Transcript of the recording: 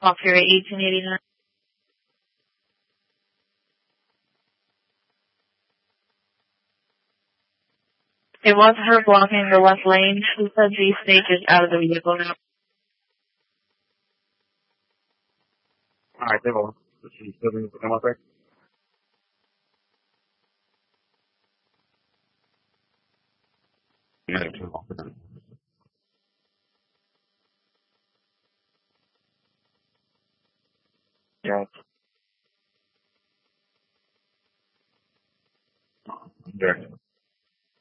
Copyright 1889. It was her blocking the left lane. She said the snake is out of the vehicle now. Alright, tengo. Si tenemos que Right. Direct.